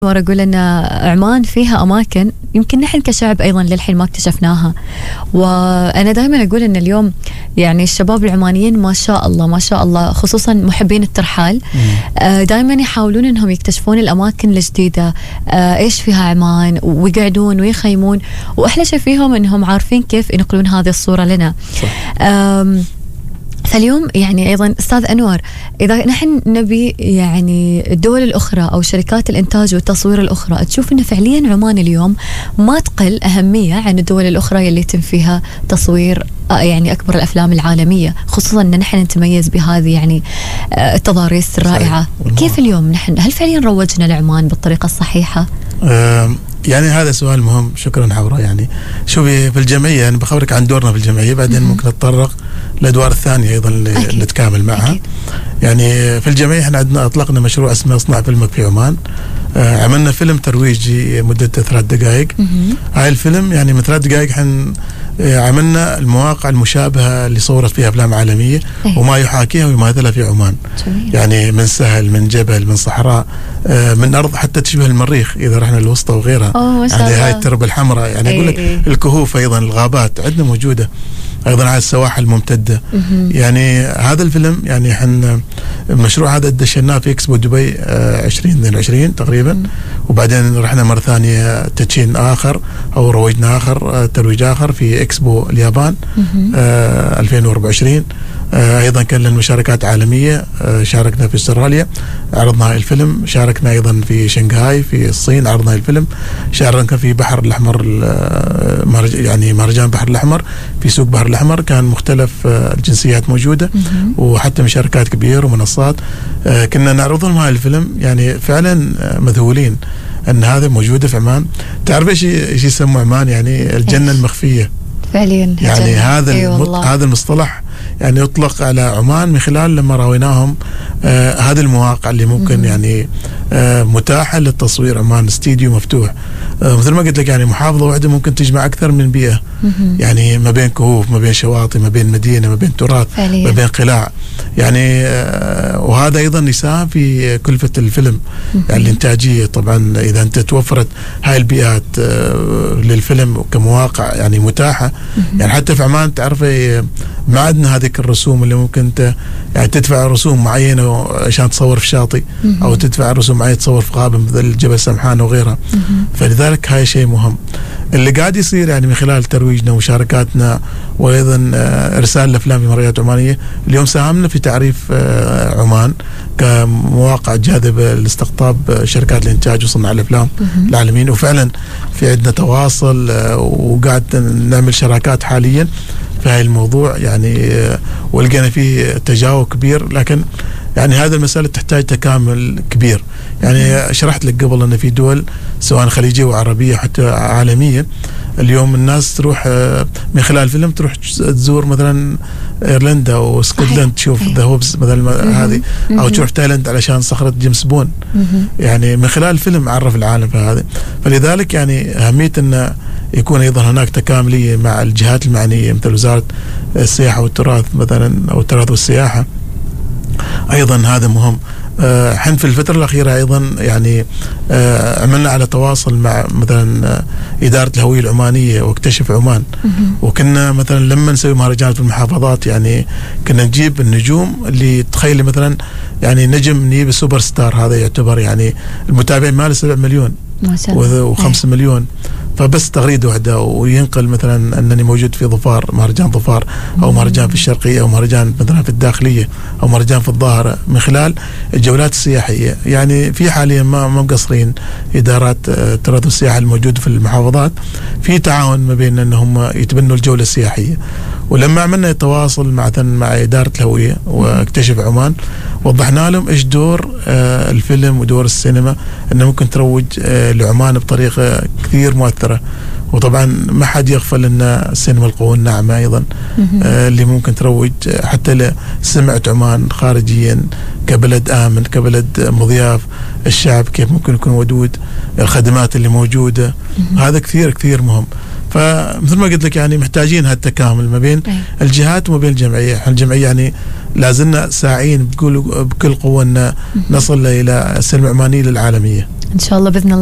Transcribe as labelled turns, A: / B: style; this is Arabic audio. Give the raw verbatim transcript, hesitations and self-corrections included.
A: أقول أن عمان فيها أماكن يمكن نحن كشعب أيضا للحين ما اكتشفناها. وأنا دائما أقول أن اليوم يعني الشباب العمانيين ما شاء الله ما شاء الله خصوصا محبين الترحال دائما يحاولون أنهم يكتشفون الأماكن الجديدة، إيش فيها عمان، ويقعدون ويخيمون، وأحلى شيء فيهم أنهم عارفين كيف ينقلون هذه الصورة لنا. فاليوم يعني أيضا أستاذ أنور، إذا نحن نبي يعني الدول الأخرى أو شركات الإنتاج والتصوير الأخرى تشوف أن فعليا عمان اليوم ما تقل أهمية عن الدول الأخرى يلي يتم فيها تصوير يعني أكبر الأفلام العالمية، خصوصا أن نحن نتميز بهذه يعني التضاريس الرائعة. كيف اليوم نحن هل فعليا روجنا لعمان بالطريقة الصحيحة؟
B: أه يعني هذا سؤال مهم، شكرا حورة. يعني شوفي في الجمعية أنا بخبرك عن دورنا في الجمعية، بعدين ممكن نتطرق للأدوار الثانية أيضا اللي, اللي تكامل معها. أكيد. يعني في الجمعية احنا عندنا أطلقنا مشروع اسمه اصنع فيلمك في عمان. آه عملنا فيلم ترويجي مدته ثلاث دقائق. هاي الفيلم يعني من ثلاث دقائق حن عملنا المواقع المشابهة اللي صورت فيها أفلام عالمية أيه. وما يحاكيها ويماثلها في عمان. جميل. يعني من سهل، من جبل، من صحراء، آه من أرض حتى تشبه المريخ إذا رحنا الوسطى وغيرها. يعني هاي التربة الحمراء، يعني أقول لك أيه. الكهوف أيضا، الغابات عندنا موجودة أيضا على السواحل الممتدة. يعني هذا الفيلم يعني احنا المشروع هذا دشناه في اكسبو دبي عشرين اثنين وعشرين تقريبا. مم. وبعدين رحنا مرة ثانية تدشين آخر أو روجنا آخر ترويج آخر في اكسبو اليابان آه ألفين وأربعة وعشرين. آه أيضا كان لنا مشاركات عالمية. آه شاركنا في استراليا عرضنا هاي الفيلم، شاركنا أيضا في شنغهاي في الصين عرضنا هاي الفيلم، شاركنا في بحر الأحمر يعني مهرجان بحر الأحمر في سوق بحر الأحمر، كان مختلف الجنسيات موجودة وحتى مشاركات كبيرة ومنصات. آه كنا نعرض لهم هاي الفيلم، يعني فعلا مذهولين أن هذا موجودة في عمان. تعرف إيش إيش يسموا عمان؟ يعني الجنة المخفية فعليا. يعني هذا أيوة هذا المصطلح يعني يطلق على عمان من خلال لما راويناهم آه هذه المواقع اللي ممكن مم. يعني آه متاحة للتصوير. عمان استديو مفتوح، آه مثل ما قلت لك يعني محافظة واحدة ممكن تجمع أكثر من بيئة. مم. يعني ما بين كهوف، ما بين شواطئ، ما بين مدينة، ما بين تراث، فعليا. ما بين قلاع. يعني آه وهذا أيضا يساهم في كلفة الفيلم. مم. يعني الإنتاجية طبعا إذا أنت توفرت هاي البيئات آه للفيلم كمواقع يعني متاحة. مم. يعني حتى في عمان تعرفي ما عندنا هذيك الرسوم اللي ممكن انت يعني تدفع رسوم معينه عشان تصور في شاطئ، او تدفع رسوم معينه تصور في غابه مثل جبل سمحان وغيرها. فلذلك هاي شيء مهم اللي قاعد يصير يعني من خلال ترويجنا ومشاركاتنا وايضا ارسال الافلام في مهرجانات عمانيه. اليوم ساهمنا في تعريف عمان كمواقع جاذبه لاستقطاب شركات الانتاج وصناع الافلام العالميين، وفعلا في عندنا تواصل وقاعد نعمل شراكات حاليا في هاي الموضوع يعني، ولقينا فيه تجاوب كبير. لكن يعني هذا المسألة تحتاج تكامل كبير. يعني شرحت لك قبل أن في دول سواء خليجية وعربية حتى عالمية اليوم الناس تروح من خلال فيلم تروح تزور مثلا ايرلندا واسكتلند تشوف ذا هوبز مثلا هذه، او تروح تايلاند علشان صخرة جيمس بون. يعني من خلال فيلم عرف العالم في هذا. فلذلك يعني أهمية أن يكون أيضا هناك تكاملية مع الجهات المعنية مثل وزارة السياحة والتراث مثلا أو التراث والسياحة أيضا هذا مهم. آه حين في الفترة الأخيرة أيضا يعني آه عملنا على تواصل مع مثلا آه إدارة الهوية العمانية واكتشف عمان. وكنا مثلا لما نسوي مهرجانات في المحافظات يعني كنا نجيب النجوم اللي تخيلي مثلا يعني نجم نجيب سوبر ستار، هذا يعتبر يعني المتابعين ماله سبع مليون وخمسة مليون، فبس تغريدة واحدة وينقل مثلا أنني موجود في ظفار مهرجان ظفار أو مهرجان في الشرقية أو مهرجان مثلا في الداخلية أو مهرجان في الظاهرة من خلال الجولات السياحية. يعني في حاليا ما ما مقصرين إدارات التراث والسياحة الموجودة في المحافظات في تعاون ما بين أنهم يتبنوا الجولة السياحية. ولما عملنا التواصل مع مع إدارة الهوية واكتشف عمان وضحنا لهم إيش دور آه الفيلم ودور السينما أنه ممكن تروج آه لعمان بطريقة كثير مؤثرة. وطبعا ما حد يغفل أن السينما القوة الناعمة أيضا آه اللي ممكن تروج حتى لسمعة عمان خارجيا كبلد آمن، كبلد مضياف، الشعب كيف ممكن يكون ودود، الخدمات اللي موجودة. هذا كثير كثير مهم. فمثل ما قلت لك يعني محتاجين هالتكامل ما بين الجهات وما بين الجمعية. احنا الجمعية يعني لازلنا ساعين بكل بكل قوة أن نصل إلى السينما العمانية للعالمية.
A: إن شاء الله بإذن الله.